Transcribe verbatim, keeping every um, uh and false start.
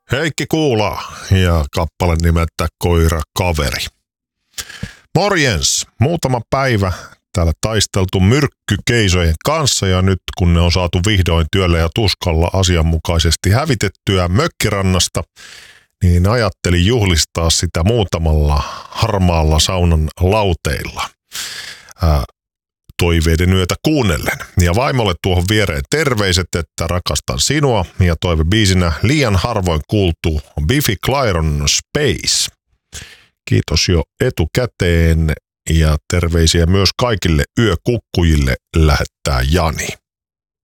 Heikki Kuula ja kappale nimeltä Koira kaveri. Morjens, muutama päivä täällä taisteltu myrkkykeisojen kanssa ja nyt kun ne on saatu vihdoin työllä ja tuskalla asianmukaisesti hävitettyä mökkirannasta, niin ajattelin juhlistaa sitä muutamalla harmaalla saunan lauteilla ää, toiveiden yötä kuunnellen. Ja vaimolle tuohon viereen terveiset, että rakastan sinua, ja toivebiisinä liian harvoin kuultu Biffy Clyron Space. Kiitos jo etukäteen ja terveisiä myös kaikille yökukkujille lähettää Jani.